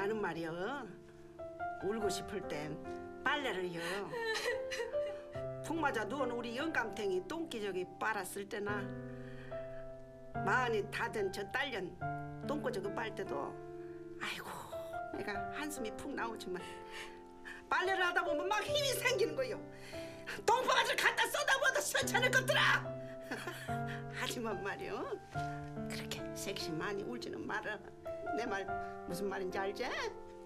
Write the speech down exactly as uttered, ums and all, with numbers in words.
나는 말이여 울고 싶을 땐 빨래를요. 푹 맞아 누운 우리 영감탱이 똥기저귀 빨았을 때나 마흔이 다 된 저 딸년 똥꼬저귀 빨 때도 아이고 내가 한숨이 푹 나오지만 빨래를 하다 보면 막 힘이 생기는 거요. 똥바가지를 갖다 쏟아부어도 시원찮을 것들아. 하지만 말이요 그렇게 섹시 많이 울지는 말아. 내 말 무슨 말인지 알지?